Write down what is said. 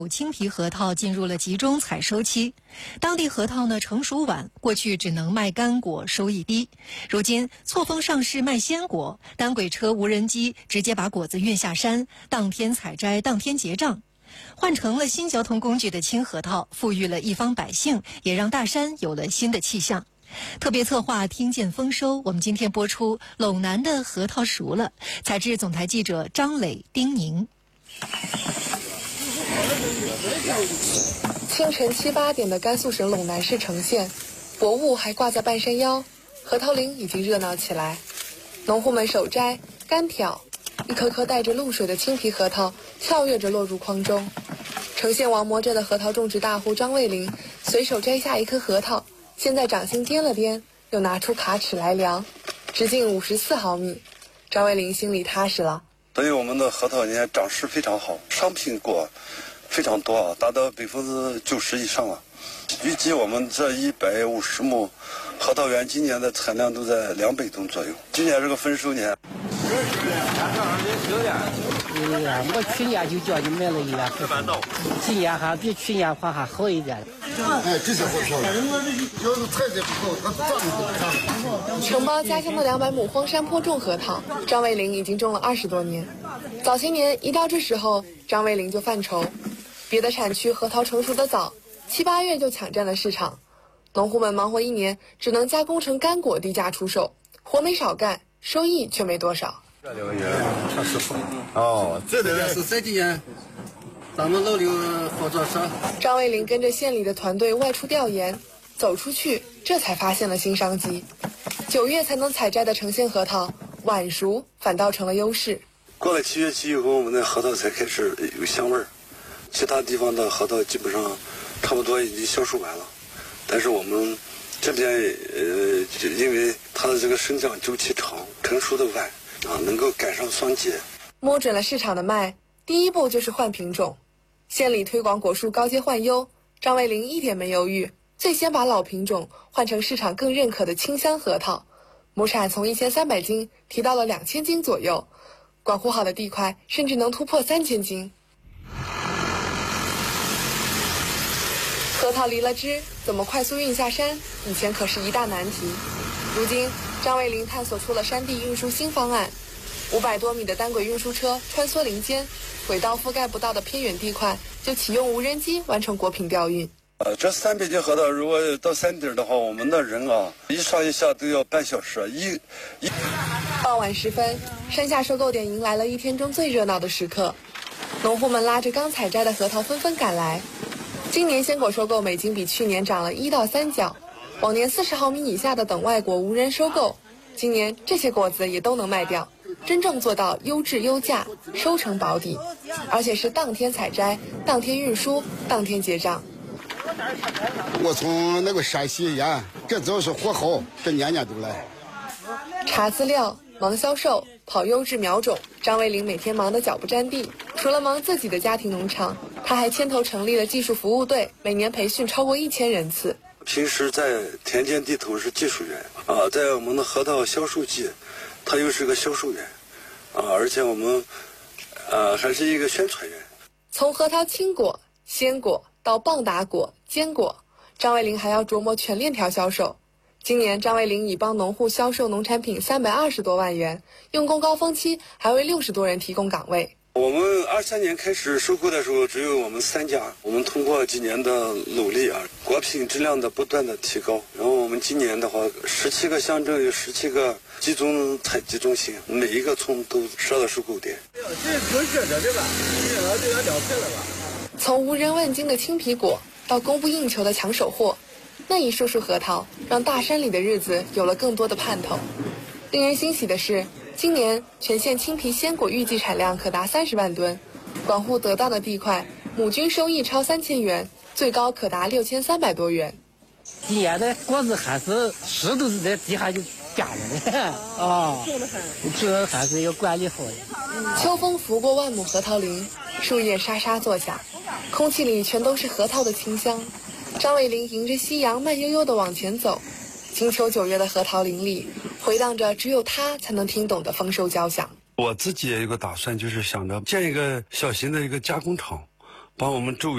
青皮核桃进入了集中采收期，当地核桃呢成熟晚，过去只能卖干果，收益低。如今错峰上市卖鲜果，单轨车、无人机直接把果子运下山，当天采摘，当天结账。换成了新交通工具的青核桃，富裕了一方百姓，也让大山有了新的气象。特别策划听见丰收，我们今天播出陇南的核桃熟了，采制总台记者张磊、丁宁。 清晨7、8点的甘肃省陇南市城县，薄雾还挂在半山腰，核桃林已经热闹起来。农户们手摘、干挑，一颗颗带着露水的青皮核桃跳跃着落入筐中。城县王磨镇的核桃种植大户张卫林随手摘下一颗核桃，先在掌心掂了掂，又拿出卡尺来量，直径54毫米。张卫林心里踏实了。 所以我们的核桃呢长势非常好，商品果非常多啊，达到90%以上了。预计我们这150亩核桃园今年的产量都在200吨左右。今年是个丰收年。 我去年就叫你买了1万多，今年还比去年还好一点。 这些好漂亮，要是采摘不好，它长得不看。 承包家乡的200亩荒山坡种核桃，张卫林已经种了20多年。早些年一到这时候，张卫林就犯愁，别的产区核桃成熟的早，7、8月就抢占了市场，农户们忙活1年，只能加工成干果低价出售，活没少干，收益却没多少。 这个是这几年咱们老刘合作社。 张卫林跟着县里的团队外出调研，走出去，这才发现了新商机。9月才能采摘的城县核桃，晚熟反倒成了优势。 过了7月期以后，我们的核桃才开始有香味儿，其他地方的核桃基本上差不多已经销售完了，但是我们这边因为它的这个生长周期长，成熟的晚能够赶上霜结。 摸准了市场的脉，第一步就是换品种。县里推广果树高阶换优，张卫林一点没犹豫，最先把老品种换成市场更认可的清香核桃，亩产从1300斤提到了2000斤左右，管护好的地块甚至能突破3000斤。核桃离了枝，怎么快速运下山？以前可是一大难题。如今，张卫林探索出了山地运输新方案，500多米的单轨运输车穿梭林间，轨道覆盖不到的偏远地块就启用无人机完成果品调运。 这300斤核桃如果到山顶的话，我们的人一上一下都要半小时。 傍晚时分，山下收购点迎来了一天中最热闹的时刻，农户们拉着刚采摘的核桃纷纷赶来。今年鲜果收购每斤比去年涨了1到3角，往年40毫米以下的等外果无人收购，今年这些果子也都能卖掉，真正做到优质优价，收成保底，而且是当天采摘，当天运输，当天结账。 我从那个山西沿，这只要是货好，这年年都来。 查资料，忙销售，跑优质苗种，张卫林每天忙得脚不沾地。除了忙自己的家庭农场，他还牵头成立了技术服务队，每年培训超过1000人次。 平时在田间地头是技术员在我们的核桃销售季，他又是个销售员而且我们还是一个宣传员。 从核桃青果、鲜果到棒打果、坚果，张卫林还要琢磨全链条销售。今年张卫林已帮农户销售农产品320多万元，用工高峰期还为60多人提供岗位。 我们23年开始收购的时候，只有我们3家。我们通过几年的努力果品质量的不断的提高，然后我们今年的话，17个乡镇有17个集中采集中心，每一个村都设了收购点。 从无人问津的青皮果到供不应求的抢手货，那一束束核桃让大山里的日子有了更多的盼头。令人欣喜的是，今年全县青皮鲜果预计产量可达30万吨，管护得当的地块，亩均收益超3000元，最高可达6300多元。 今年的果子还是湿都是在地下就干了这还是要管理好的。 秋风拂过万亩核桃林，树叶沙沙作响，空气里全都是核桃的清香。张卫林迎着夕阳慢悠悠地往前走，金秋9月的核桃林里回荡着只有他才能听懂的丰收交响。 我自己也有个打算，就是想着建一个小型的一个加工厂， 把我们周围